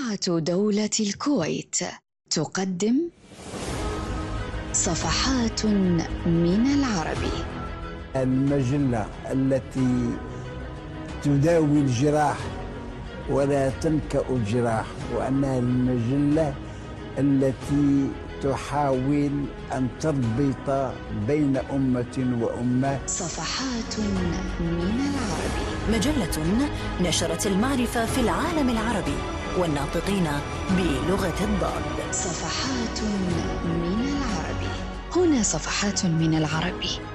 إذاعة دولة الكويت تقدم صفحات من العربي، المجلة التي تداوي الجراح ولا تنكأ الجراح، وأنها المجلة التي تحاول أن تربط بين أمة وأمة. صفحات من العربي، مجلة نشرت المعرفة في العالم العربي والناطقين بلغة الضاد. صفحات من العربي. هنا صفحات من العربي.